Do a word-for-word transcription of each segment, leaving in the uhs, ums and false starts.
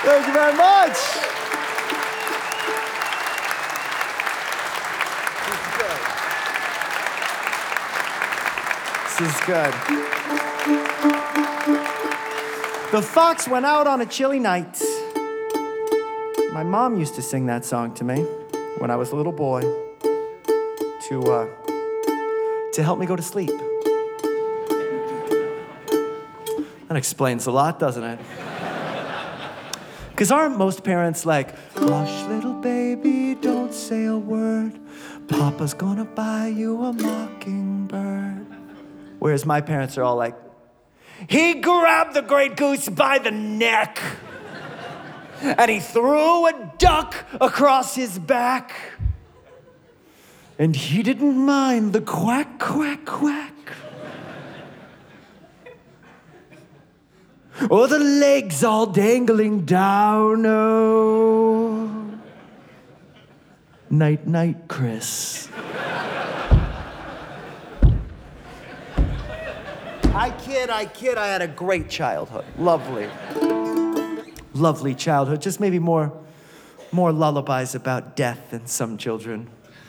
Thank you very much. This is good. The fox went out on a chilly night. My mom used to sing that song to me when I was a little boy to, uh, to help me go to sleep. That explains a lot, doesn't it? Because aren't most parents like, hush, little baby, don't say a word. Papa's gonna buy you a mockingbird. Whereas my parents are all like, he grabbed the great goose by the neck and he threw a duck across his back and he didn't mind the quack, quack, quack. Or the legs all dangling down, oh. Night, night, Chris. I kid, I kid, I had a great childhood. Lovely. Lovely childhood. Just maybe more, more lullabies about death than some children.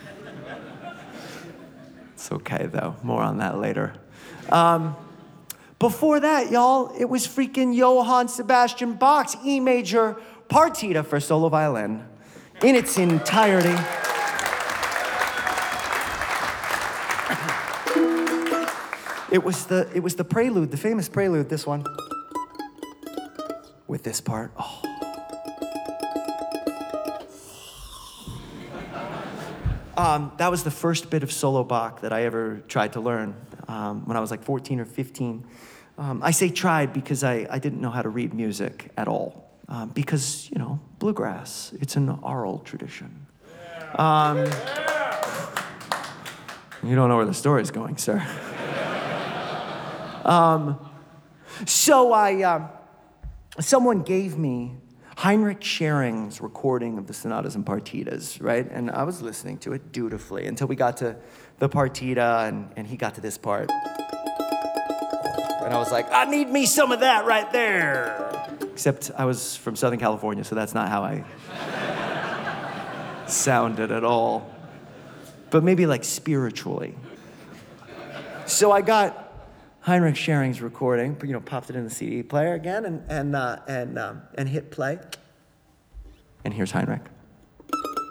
It's okay, though. More on that later. Um, before that, y'all, it was freaking Johann Sebastian Bach's E major partita for solo violin in its entirety. It was the it was the prelude, the famous prelude, this one. With this part. Oh. Um, that was the first bit of solo Bach that I ever tried to learn um, when I was like fourteen or fifteen. Um, I say tried because I, I didn't know how to read music at all. Um, because, you know, bluegrass, it's an oral tradition. Um, you don't know where the story's going, sir. Um, so I, uh, someone gave me Heinrich Schering's recording of the sonatas and partitas, right? And I was listening to it dutifully until we got to the partita and, and he got to this part. And I was like, I need me some of that right there. Except I was from Southern California, so that's not how I sounded at all. But maybe like spiritually. So I got Heinrich Schering's recording, you know, popped it in the C D player again and and uh, and um, and hit play. And here's Heinrich.